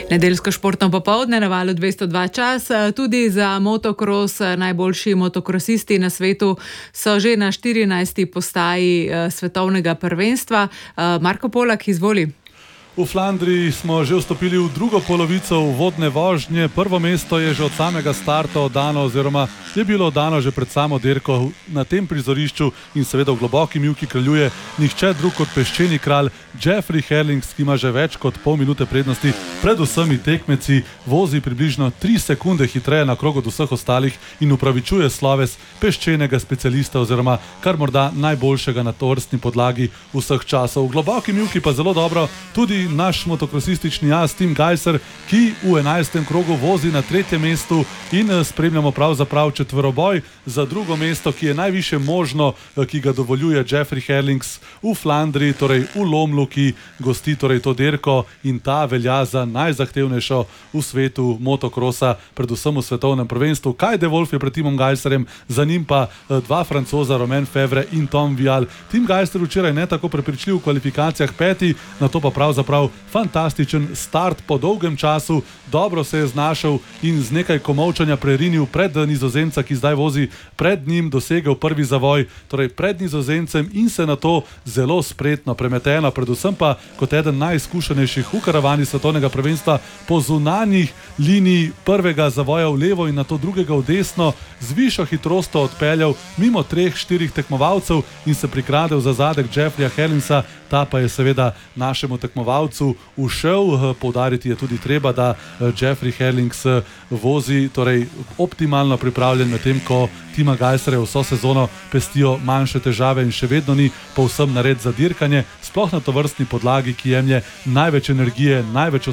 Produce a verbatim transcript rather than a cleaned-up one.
Nedeljsko športno popoldne na Valu dvesto dva čas. Tudi za motokros najboljši motokrosisti na svetu so že na štirinajsti postaji svetovnega prvenstva. Marko Polak, izvoli. V Flandriji smo že vstopili v drugo polovico uvodne vožnje. Prvo mesto je že od samega starta oddano, oziroma je bilo oddano že pred samo dirko. Na tem prizorišču in seveda v globoki mivki kraljuje nihče drug kot peščeni kralj Jeffrey Herlings, ki ima že več kot pol minute prednosti pred vsemi tekmeci, vozi približno tri sekunde hitreje na krog od vseh ostalih in upravičuje sloves peščenega specialista oziroma kar morda najboljšega na tovrstni podlagi vseh časov. V globoki mivki pa zelo dobro tudi naš motokrosistični jaz Tim Gajser, ki v enajstem krogu vozi na tretjem mestu, in spremljamo pravzaprav četveroboj za drugo mesto, ki je najviše možno, ki ga dovoljuje Jeffrey Herlings v Flandriji, torej v Lomlu, ki gosti torej to dirko, in ta velja za najzahtevnejšo v svetu motokrosa, predvsem v svetovnem prvenstvu. Kaj de Wolf je pred Timom Gajserjem, za njim pa dva Francoza, Romain Fevre in Tom Vial. Tim Gajser včeraj ne tako prepričljiv v kvalifikacijah peti, na to pa pravzaprav fantastičen start po dolgem času, dobro se je znašel in z nekaj komovčanja prerinil pred Nizozemca, ki zdaj vozi pred njim, dosegel prvi zavoj, torej pred Nizozemcem, in se na to zelo spretno, premeteno, predvsem pa kot eden najizkušenejših v karavani svetovnega prvenstva po zunanjih liniji prvega zavoja v levo in na to drugega v desno, z višjo hitrostjo odpeljal mimo treh, štirih tekmovalcev in se prikradel za zadek Jeffreyja Herlingsa. Ta pa je seveda našemu tekmovalcu ušel. Poudariti je tudi treba, da Jeffrey Herlings vozi torej optimalno pripravljen, medtem ko Tima Gajserja vso sezono pestijo manjše težave in še vedno ni povsem nared za dirkanje, sploh na tovrstni podlagi, ki jemlje največ energije, največ